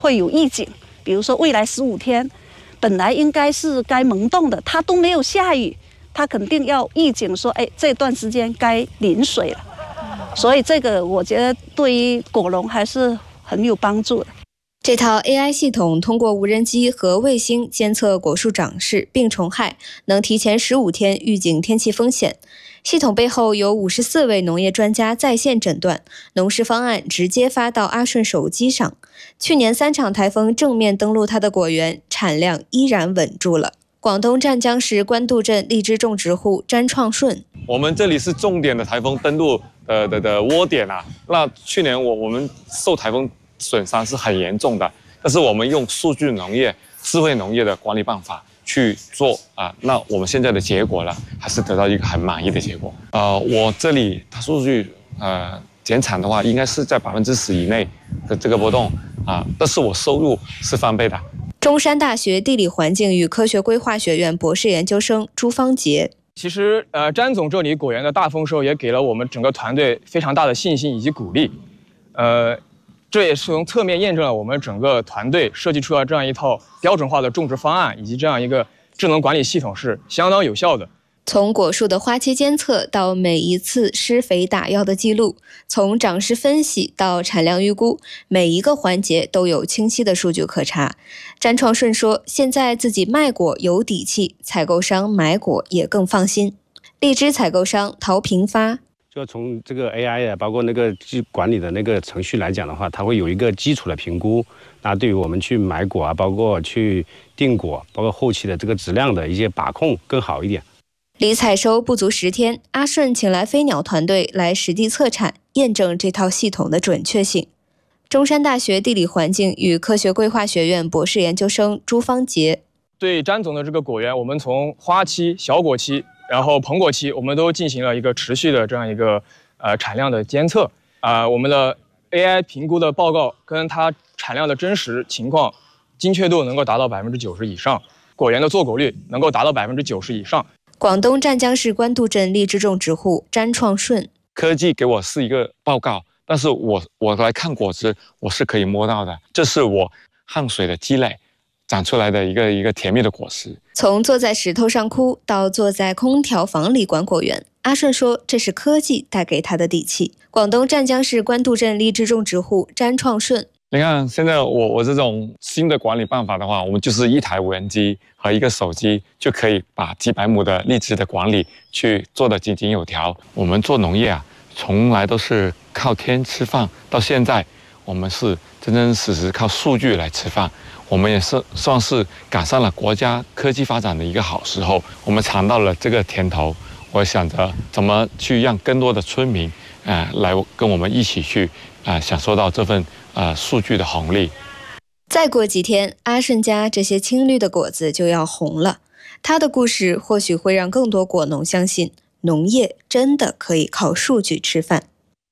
会有预警，比如说未来15天，本来应该是该萌动的，它都没有下雨，它肯定要预警说，这段时间该淋水了。所以这个我觉得对于果农还是很有帮助的。 这套 AI 系统通过无人机和卫星监测果树长势、病虫害，能提前15天预警天气风险。系统背后有54位农业专家在线诊断，农事方案直接发到阿顺手机上。去年3场台风正面登陆它的果园，产量依然稳住了。广东湛江市官渡镇荔枝种植户詹创顺： 我们这里是重点的台风登陆的窝点啊。那去年我们受台风损伤是很严重的，但是我们用数据农业、智慧农业的管理办法去做啊，那我们现在的结果呢，还是得到一个很满意的结果。我这里它数据减产的话，应该是在10%以内的这个波动啊，但是我收入是翻倍的。 中山大学地理环境与科学规划学院博士研究生朱芳杰： 其实詹总这里果园的大丰收也给了我们整个团队非常大的信心以及鼓励。这也是从侧面验证了我们整个团队设计出了这样一套标准化的种植方案，以及这样一个智能管理系统是相当有效的。 从果树的花期监测到每一次施肥打药的记录，从长势分析到产量预估，每一个环节都有清晰的数据可查。詹创顺说，现在自己卖果有底气，采购商买果也更放心。荔枝采购商陶平发： 就从这个 AI 包括那个管理的那个程序来讲的话，它会有一个基础的评估，那对于我们去买果啊，包括去订果，包括后期的这个质量的一些把控更好一点。 离采收不足10天，阿顺请来飞鸟团队来实地测产，验证这套系统的准确性。中山大学地理环境与科学规划学院博士研究生朱芳杰： 对詹总的这个果园，我们从花期、小果期，然后膨果期，我们都进行了一个持续的这样一个产量的监测。我们的 AI 评估的报告跟它产量的真实情况精确度能够达到90%以上，果园的坐果率能够达到90%以上。 广东湛江市官渡镇荔枝种植户詹创顺： 科技给我是一个报告，但是我来看果子，我是可以摸到的，这是我汗水的积累长出来的一个甜蜜的果实。 从坐在石头上哭到坐在空调房里管果园，阿顺说这是科技带给他的底气。广东湛江市官渡镇荔枝种植户詹创顺： 你看现在我这种新的管理办法的话，我们就是一台无人机和一个手机就可以把几百亩的荔枝的管理去做得井井有条。我们做农业啊，从来都是靠天吃饭，到现在我们是真真实实靠数据来吃饭。我们也是算是赶上了国家科技发展的一个好时候，我们尝到了这个甜头。我想着怎么去让更多的村民来跟我们一起去享受到这份数据的红利。 再过几天，阿顺家这些青绿的果子就要红了。他的故事或许会让更多果农相信，农业真的可以靠数据吃饭。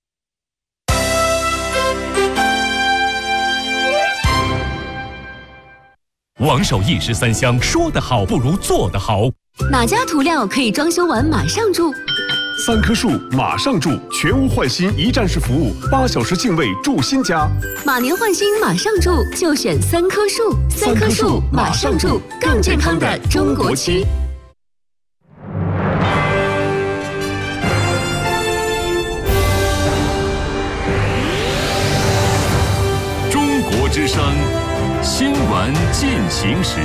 王守义13香，说得好不如做得好。 哪家涂料可以装修完马上住 ？3棵树马上住，全屋换新一站式服务，8小时净位住新家。 马年换新马上住，就选3棵树。3棵树马上住，更健康的中国区。 中国之声新闻进行时。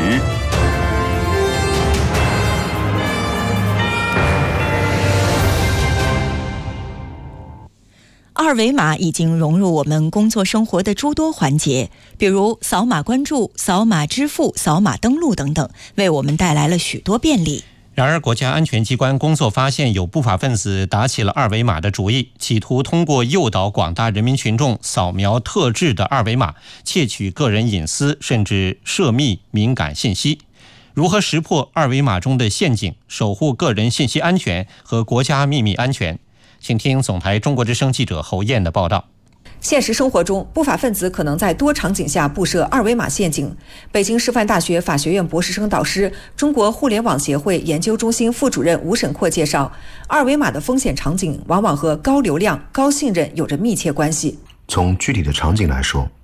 二维码已经融入我们工作生活的诸多环节，比如扫码关注、扫码支付、扫码登录等等，为我们带来了许多便利。 然而，国家安全机关工作发现，有不法分子打起了二维码的主意，企图通过诱导广大人民群众扫描特制的二维码，窃取个人隐私，甚至涉密敏感信息。如何识破二维码中的陷阱，守护个人信息安全和国家秘密安全？请听总台中国之声记者侯燕的报道。 现实生活中，不法分子可能在多场景下布设二维码陷阱。北京师范大学法学院博士生导师、中国互联网协会研究中心副主任吴沈阔介绍，二维码的风险场景往往和高流量、高信任有着密切关系。 从具体的场景来说，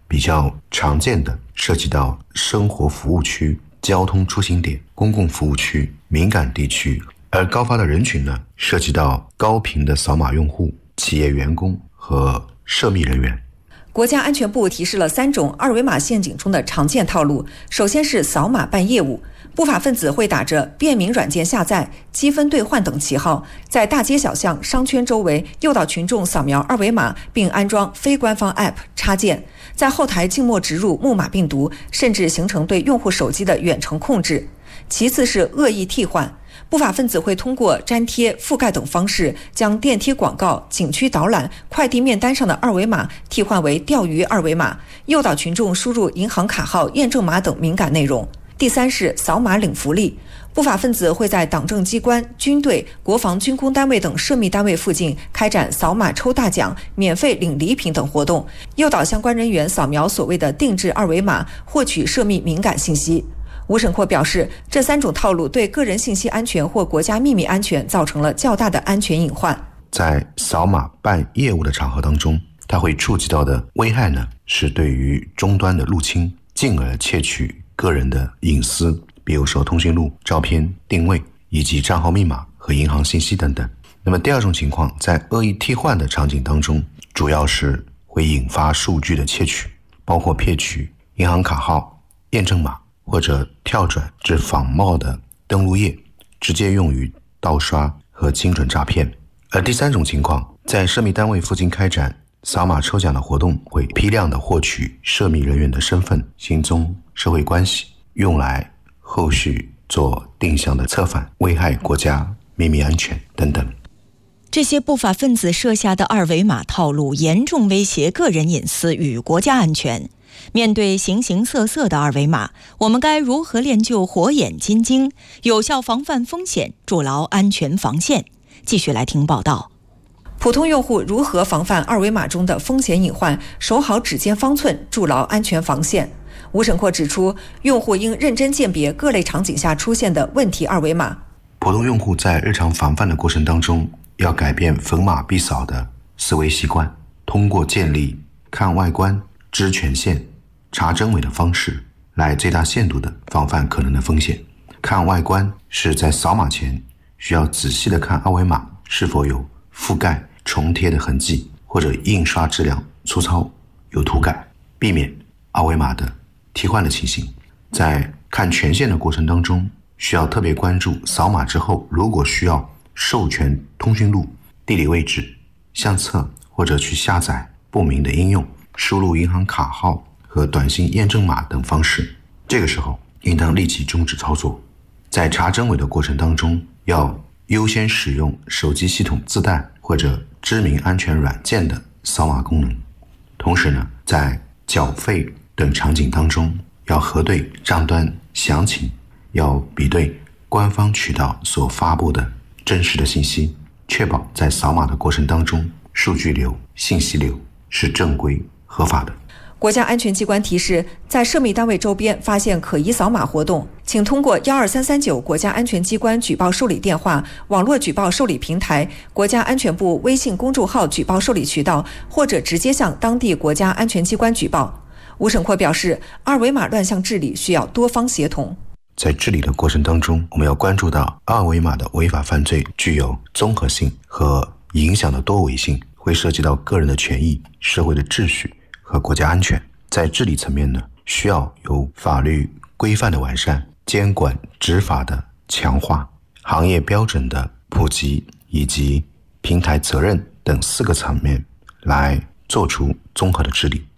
比较常见的涉及到生活服务区、交通出行点、公共服务区、敏感地区，而高发的人群呢，涉及到高频的扫码用户、企业员工和涉密人员。 国家安全部提示了3种二维码陷阱中的常见套路。首先是扫码办业务，不法分子会打着便民软件下载、积分兑换等旗号，在大街小巷、商圈周围诱导群众扫描二维码，并安装非官方 App 插件，在后台静默植入木马病毒，甚至形成对用户手机的远程控制。其次是恶意替换，不法分子会通过粘贴、覆盖等方式，将电梯广告、景区导览、快递面单上的二维码替换为钓鱼二维码，诱导群众输入银行卡号、验证码等敏感内容。第三是扫码领福利，不法分子会在党政机关、军队、国防军工单位等涉密单位附近开展扫码抽大奖、免费领礼品等活动，诱导相关人员扫描所谓的定制二维码，获取涉密敏感信息。吴审阔表示，这3种套路对个人信息安全或国家秘密安全造成了较大的安全隐患。 在扫码办业务的场合当中，它会触及到的危害呢，是对于终端的入侵，进而窃取个人的隐私，比如说通讯录、照片、定位以及账号密码和银行信息等等。那么第2种情况，在恶意替换的场景当中，主要是会引发数据的窃取，包括窃取银行卡号、验证码，或者跳转至仿冒的登录页，直接用于盗刷和精准诈骗。而第3种情况，在涉密单位附近开展扫码抽奖的活动，会批量的获取涉密人员的身份、行踪、社会关系，用来后续做定向的策反，危害国家秘密安全等等。 这些不法分子设下的二维码套路严重威胁个人隐私与国家安全。面对形形色色的二维码，我们该如何练就火眼金睛，有效防范风险，筑牢安全防线？继续来听报道。 普通用户如何防范二维码中的风险隐患，守好指尖方寸，筑牢安全防线？吴审阔指出，用户应认真鉴别各类场景下出现的问题二维码。 普通用户在日常防范的过程当中，要改变逢码必扫的思维习惯，通过建立看外观、知权限、查真伪的方式，来最大限度的防范可能的风险。看外观是在扫码前需要仔细的看二维码是否有覆盖、重贴的痕迹，或者印刷质量粗糙、有涂改，避免二维码的替换的情形。在看权限的过程当中，需要特别关注扫码之后，如果需要授权通讯录、地理位置、相册，或者去下载不明的应用，输入银行卡号和短信验证码等方式，这个时候应当立即终止操作。在查真伪的过程当中，要优先使用手机系统自带或者知名安全软件的扫码功能。同时呢，在缴费等场景当中，要核对账单详情，要比对官方渠道所发布的真实的信息，确保在扫码的过程当中，数据流、信息流是正规合法的。 国家安全机关提示，在涉密单位周边发现可疑扫码活动，请通过12339国家安全机关举报受理电话、网络举报受理平台、国家安全部微信公众号举报受理渠道，或者直接向当地国家安全机关举报。吴审阔表示，二维码乱象治理需要多方协同。 在治理的过程当中，我们要关注到二维码的违法犯罪具有综合性和影响的多维性，会涉及到个人的权益、社会的秩序和国家安全。在治理层面呢，需要有法律规范的完善、监管执法的强化、行业标准的普及以及平台责任等4个层面来做出综合的治理。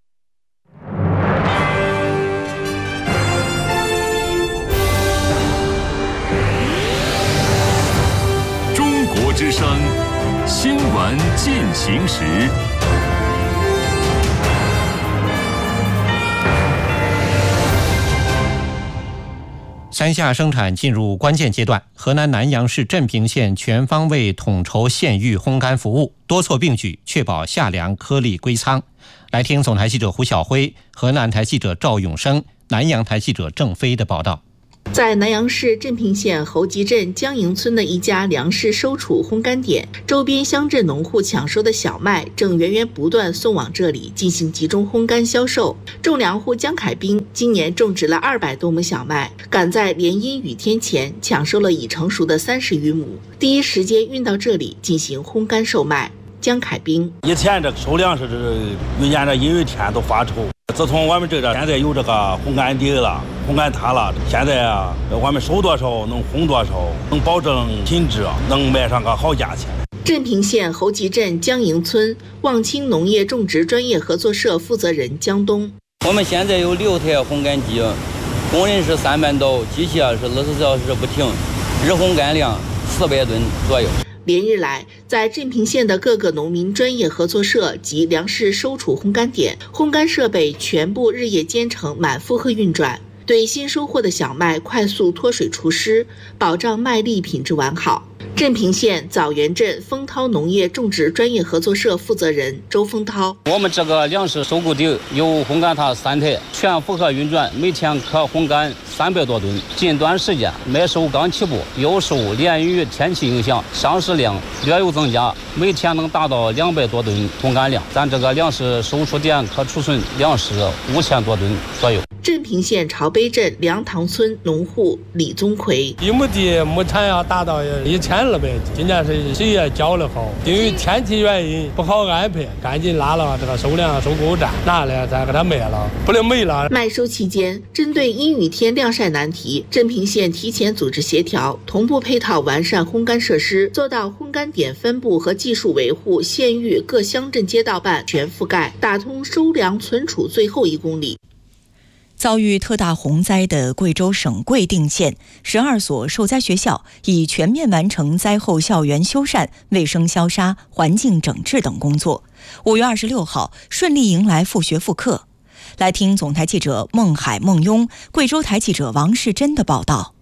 中国之声新闻进行时。 三下生产进入关键阶段，河南南阳市镇平县全方位统筹县域烘干服务，多措并举，确保夏粮颗粒归仓。来听总台记者胡晓辉、河南台记者赵永生、南阳台记者郑飞的报道。 在南阳市镇平县侯集镇江营村的一家粮食收储烘干点，周边乡镇农户抢收的小麦正源源不断送往这里进行集中烘干销售。种粮户江凯兵今年种植了200多亩小麦，赶在连阴雨天前抢收了已成熟的30余亩，第一时间运到这里进行烘干售卖。江凯兵： 以前这收粮食遇见这阴雨天都发愁，自从我们这现在有这个烘干地了、烘干塔了，现在啊，我们收多少能烘多少，能保证品质，能卖上个好价钱。 镇平县侯集镇江营村望清农业种植专业合作社负责人江东： 我们现在有6台烘干机，工人是300刀，机器是24小时不停，日烘干量400吨左右。 连日来，在镇平县的各个农民专业合作社及粮食收储烘干点，烘干设备全部日夜兼程满负荷运转，对新收获的小麦快速脱水除湿，保障麦粒品质完好。镇平县枣园镇丰涛农业种植专业合作社负责人周丰涛： 我们这个粮食收购地有烘干塔3台，全负荷运转，每天可烘干300多吨。近段时间麦收刚起步，有时连雨天气影响，上市量略有增加，每天能达到200多吨烘干量。咱这个粮食收储点可储存粮食5000多吨左右。 镇平县朝北镇梁塘村农户李宗奎： 一亩地亩产要达到1200，今年是水也浇得好，因为天气原因不好安排，赶紧拉了这个收粮收购站，拿来再给它卖了，不能没了。 麦收期间，针对阴雨天晾晒难题，镇平县提前组织协调，同步配套完善烘干设施，做到烘干点分布和技术维护县域各乡镇街道办全覆盖，打通收粮存储最后1公里。 遭遇特大洪灾的贵州省贵定县12所受灾学校已全面完成灾后校园修缮、卫生消杀、环境整治等工作。5月26号顺利迎来复学复课。来听总台记者孟海、孟雍、贵州台记者王世珍的报道。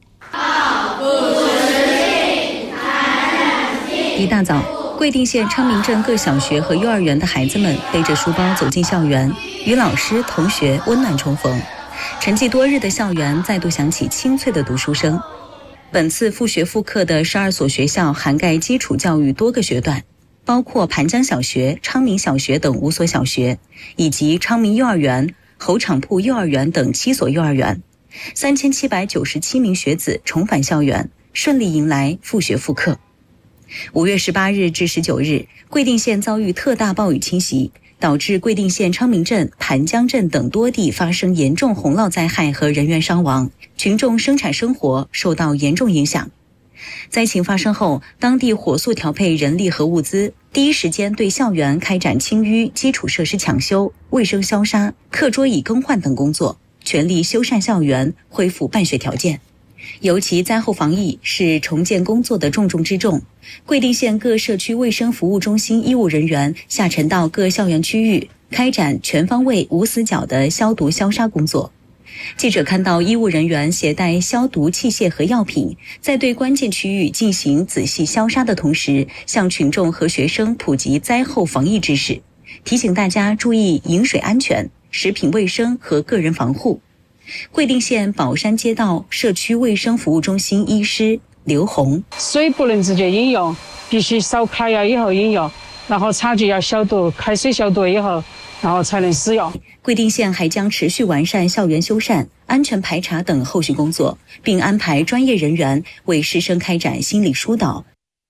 一大早，贵定县昌明镇各小学和幼儿园的孩子们背着书包走进校园，与老师、同学温暖重逢。沉寂多日的校园再度响起清脆的读书声。本次复学复课的12所学校涵盖基础教育多个学段，包括盘江小学、昌明小学等5所小学，以及昌明幼儿园、侯场铺幼儿园等7所幼儿园。3797名学子重返校园，顺利迎来复学复课。5月18日至19日，贵定县遭遇特大暴雨侵袭，导致贵定县昌明镇、盘江镇等多地发生严重洪涝灾害和人员伤亡，群众生产生活受到严重影响。灾情发生后，当地火速调配人力和物资，第一时间对校园开展清淤、基础设施抢修、卫生消杀、课桌椅更换等工作，全力修缮校园，恢复办学条件。尤其灾后防疫是重建工作的重中之重，贵定县各社区卫生服务中心医务人员下沉到各校园区域，开展全方位无死角的消毒消杀工作。记者看到医务人员携带消毒器械和药品，在对关键区域进行仔细消杀的同时，向群众和学生普及灾后防疫知识，提醒大家注意饮水安全、食品卫生和个人防护。贵定县宝山街道社区卫生服务中心医师刘红： 水不能直接饮用，必须烧开了以后饮用，然后茶具要消毒，开水消毒以后，然后才能使用。 贵定县还将持续完善校园修缮、安全排查等后续工作，并安排专业人员为师生开展心理疏导。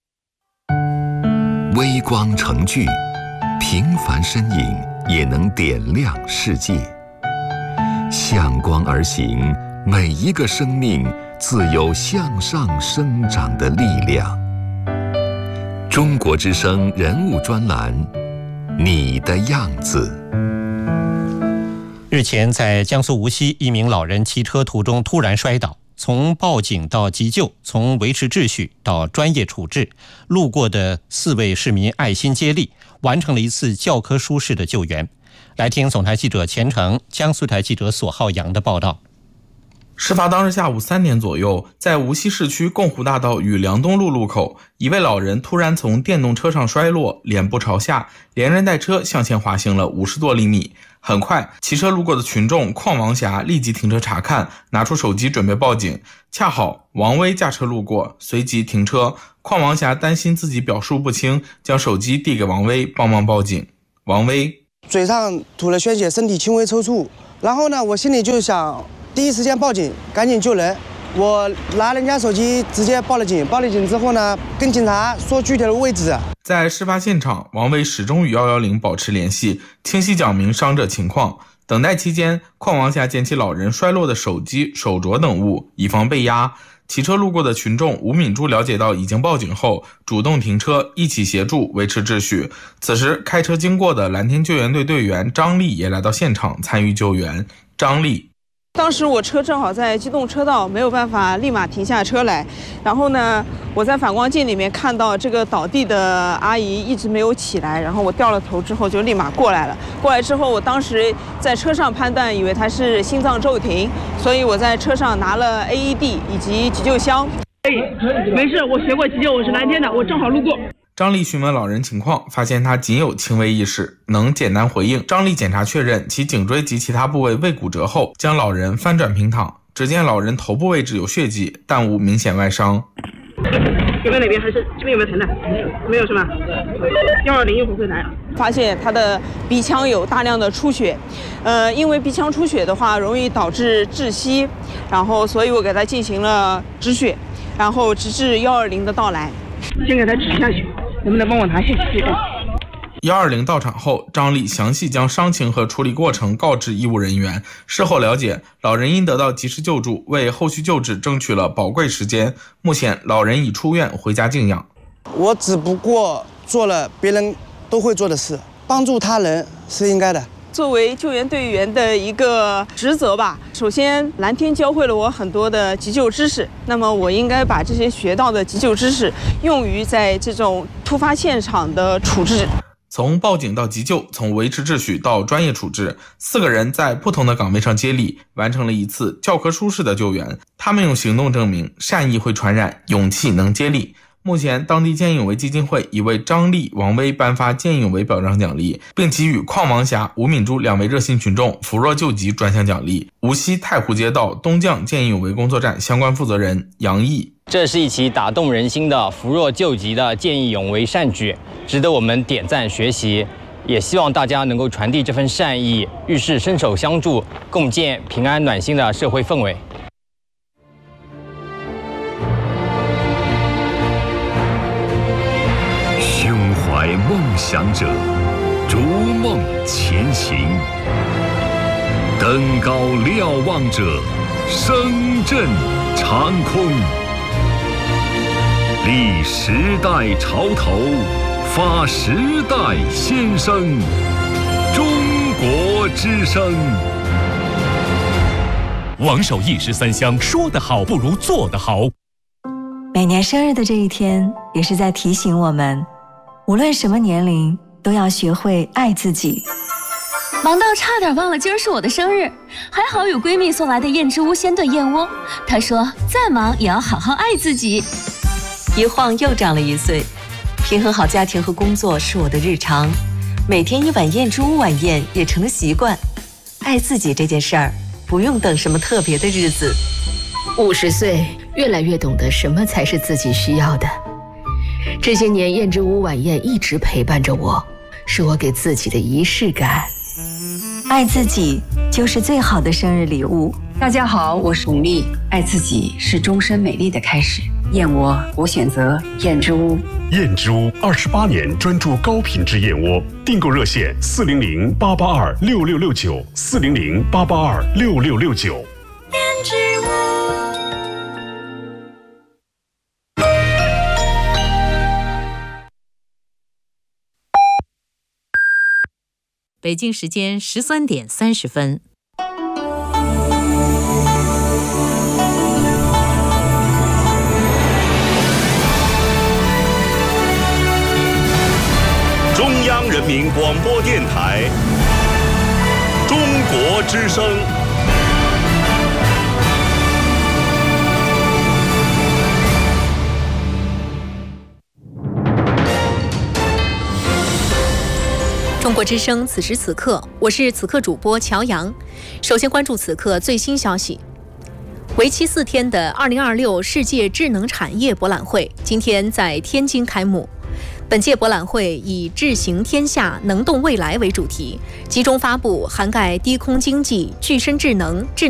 微光成炬，平凡身影也能点亮世界。向光而行，每一个生命自有向上生长的力量。中国之声人物专栏，你的样子。 日前，在江苏无锡，一名老人骑车途中突然摔倒，从报警到急救，从维持秩序到专业处置，路过的4位市民爱心接力，完成了一次教科书式的救援。来听总台记者钱成、江苏台记者索浩洋的报道。 事发当日下午3点左右，在无锡市区共湖大道与梁东路路口，一位老人突然从电动车上摔落，脸部朝下，连人带车向前滑行了50多厘米。 很快，骑车路过的群众邝王霞立即停车查看，拿出手机准备报警。恰好王威驾车路过，随即停车。邝王霞担心自己表述不清，将手机递给王威帮忙报警。王威嘴上吐了鲜血，身体轻微抽搐，然后呢，我心里就想第一时间报警，赶紧救人。我拿人家手机直接报了警，报了警之后呢，跟警察说具体的位置。 在事发现场，王威始终与110保持联系，清晰讲明伤者情况。等待期间，邝王霞捡起老人摔落的手机、手镯等物，以防被压。骑车路过的群众吴敏珠了解到已经报警后，主动停车，一起协助维持秩序。此时，开车经过的蓝天救援队队员张丽也来到现场参与救援。张丽。 当时我车正好在机动车道，没有办法立马停下车来。然后呢，我在反光镜里面看到这个倒地的阿姨一直没有起来，然后我掉了头之后就立马过来了。过来之后，我当时在车上判断以为她是心脏骤停，所以我在车上拿了 AED 以及急救箱。 没事，我学过急救，我是蓝天的，我正好路过。 张丽询问老人情况，发现他仅有轻微意识，能简单回应。张丽检查确认其颈椎及其他部位未骨折后，将老人翻转平躺。只见老人头部位置有血迹，但无明显外伤。 有没有哪边还是这边有没有疼的？没有是吗？120一会儿会来。 发现他的鼻腔有大量的出血，因为鼻腔出血的话容易导致窒息，然后所以我给他进行了止血，然后直至120的到来。 先给他止下去，能不能帮我拿下去 ？120到场后，张丽详细将伤情和处理过程告知医务人员。事后了解，老人因得到及时救助，为后续救治争取了宝贵时间。目前，老人已出院回家静养。 我只不过做了别人都会做的事，帮助他人是应该的。 作为救援队员的一个职责吧，首先蓝天教会了我很多的急救知识，那么我应该把这些学到的急救知识用于在这种突发现场的处置。 从报警到急救，从维持秩序到专业处置，4个人在不同的岗位上接力，完成了一次教科书式的救援。他们用行动证明善意会传染，勇气能接力。目前，当地见义勇为基金会已为张丽、王威颁发见义勇为表彰奖励，并给予邝王霞、吴敏珠2位热心群众扶弱救急专项奖励。无锡太湖街道东将见义勇为工作站相关负责人杨毅： 这是一起打动人心的扶弱救急的见义勇为善举，值得我们点赞学习。也希望大家能够传递这份善意，遇事伸手相助，共建平安暖心的社会氛围。 怀梦想者，逐梦前行；登高瞭望者，声震长空。立时代潮头，发时代先声。中国之声。 王守义13香，说得好不如做得好。 每年生日的这一天，也是在提醒我们，无论什么年龄，都要学会爱自己。 忙到差点忘了今儿是我的生日，还好有闺蜜送来的燕之屋鲜炖燕窝。她说再忙也要好好爱自己。 一晃又长了1岁，平衡好家庭和工作是我的日常，每天1碗燕之屋晚宴也成了习惯。爱自己这件事儿，不用等什么特别的日子。 50岁，越来越懂得什么才是自己需要的。这些年，燕之屋晚宴一直陪伴着我，是我给自己的仪式感。 爱自己就是最好的生日礼物。 大家好，我是巩俐。爱自己是终身美丽的开始。燕窝，我选择燕之屋。 燕之屋28年专注高品质燕窝，订购热线400-882-6669，400-882-6669。 燕之屋。 北京时间13点30分。 中央人民广播电台，中国之声。 中国国之声此时此刻，我是此刻主播乔阳。首先关注此刻最新消息。为期4天的2026世界智能产业博览会今天在天津开幕。本届博览会以“智行天下，能动未来”为主题，集中发布涵盖低空经济、具身智能、智